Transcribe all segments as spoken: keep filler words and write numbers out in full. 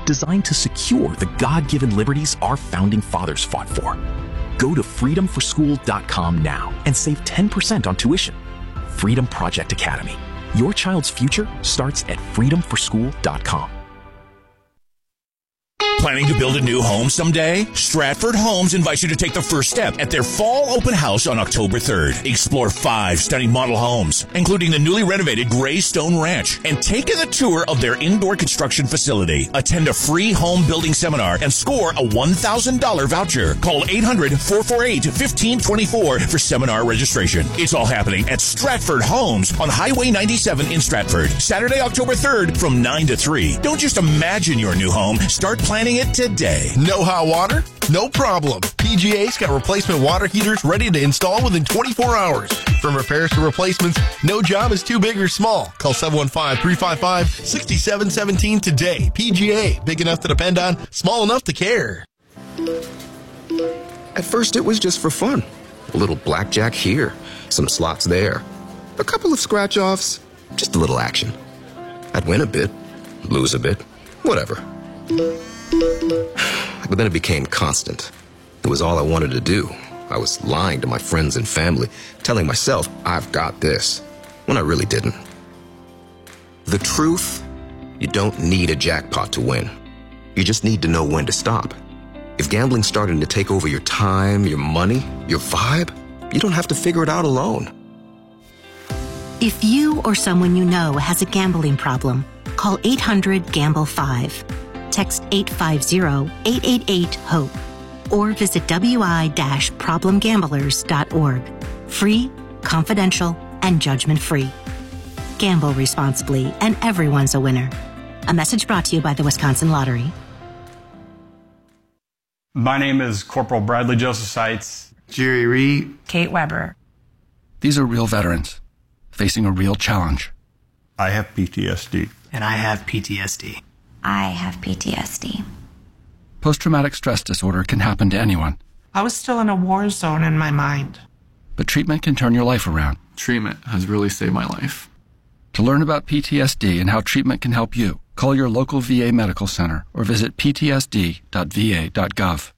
designed to secure the God-given liberties our founding fathers fought for. Go to freedom for school dot com now and save ten percent on tuition. Freedom Project Academy. Your child's future starts at freedom for school dot com. Planning to build a new home someday? Stratford Homes invites you to take the first step at their fall open house on October third. Explore five stunning model homes, including the newly renovated Greystone Ranch, and take in the tour of their indoor construction facility. Attend a free home building seminar and score a one thousand dollars voucher. Call eight hundred, four four eight, one five two four for seminar registration. It's all happening at Stratford Homes on Highway ninety-seven in Stratford, Saturday, October third from nine to three. Don't just imagine your new home. Start planning it today. No hot water? No problem. P G A's got replacement water heaters ready to install within twenty-four hours. From repairs to replacements, no job is too big or small. Call seven one five, three five five, six seven one seven today. P G A, big enough to depend on, small enough to care. At first it was just for fun. A little blackjack here, some slots there, a couple of scratch-offs, just a little action. I'd win a bit, lose a bit, whatever. But then it became constant. It was all I wanted to do. I was lying to my friends and family, telling myself, I've got this, when I really didn't. The truth, you don't need a jackpot to win. You just need to know when to stop. If gambling's starting to take over your time, your money, your vibe, you don't have to figure it out alone. If you or someone you know has a gambling problem, call eight hundred gamble five. Text eight five zero, eight eight eight, HOPE or visit w i dash problem gamblers dot org. Free, confidential, and judgment-free. Gamble responsibly, and everyone's a winner. A message brought to you by the Wisconsin Lottery. My name is Corporal Bradley Joseph Seitz. Jerry Reed. Kate Weber. These are real veterans facing a real challenge. I have P T S D. And I have P T S D. I have P T S D. Post-traumatic stress disorder can happen to anyone. I was still in a war zone in my mind. But treatment can turn your life around. Treatment has really saved my life. To learn about P T S D and how treatment can help you, call your local V A medical center or visit p t s d dot v a dot gov.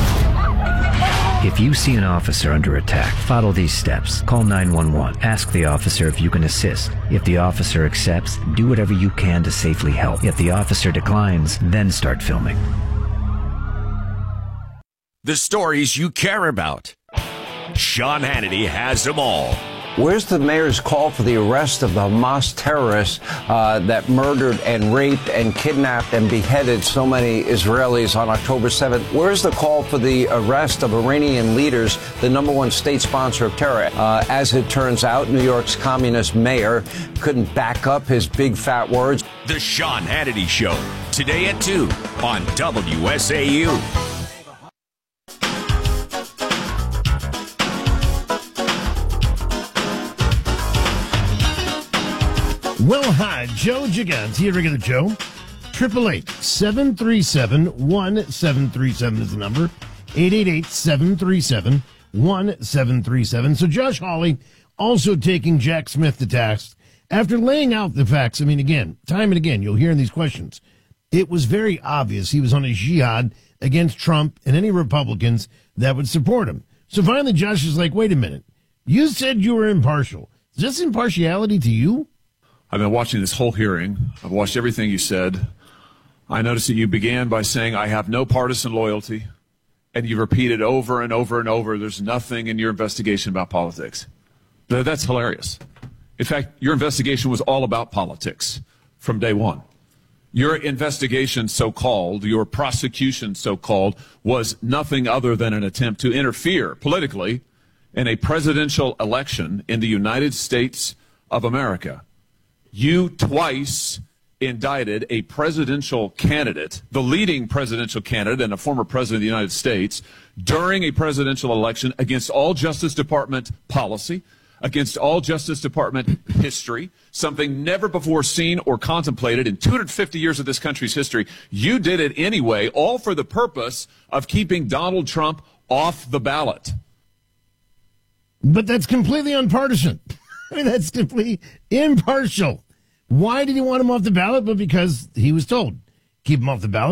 If you see an officer under attack, follow these steps. Call nine one one. Ask the officer if you can assist. If the officer accepts, do whatever you can to safely help. If the officer declines, then start filming. The stories you care about. Sean Hannity has them all. Where's the mayor's call for the arrest of the Hamas terrorists uh, that murdered and raped and kidnapped and beheaded so many Israelis on October seventh? Where's the call for the arrest of Iranian leaders, the number one state sponsor of terror? Uh, as it turns out, New York's communist mayor couldn't back up his big fat words. The Sean Hannity Show, today at two on W S A U. Well, hi, Joe Gigante here, regular Joe. triple eight, seven three seven, one seven three seven is the number. eight eight eight, seven three seven, one seven three seven. So Josh Hawley also taking Jack Smith to task after laying out the facts. I mean, again, time and again, you'll hear in these questions, it was very obvious he was on a jihad against Trump and any Republicans that would support him. So finally, Josh is like, wait a minute. You said you were impartial. Is this impartiality to you? I've been watching this whole hearing. I've watched everything you said. I noticed that you began by saying, I have no partisan loyalty. And you repeated over and over and over, there's nothing in your investigation about politics. That's hilarious. In fact, your investigation was all about politics from day one. Your investigation, so-called, your prosecution, so-called, was nothing other than an attempt to interfere politically in a presidential election in the United States of America. You twice indicted a presidential candidate, the leading presidential candidate and a former president of the United States, during a presidential election against all Justice Department policy, against all Justice Department history, something never before seen or contemplated in two hundred fifty years of this country's history. You did it anyway, all for the purpose of keeping Donald Trump off the ballot. But that's completely unpartisan. I mean, that's completely impartial. Why did he want him off the ballot? But because he was told, keep him off the ballot.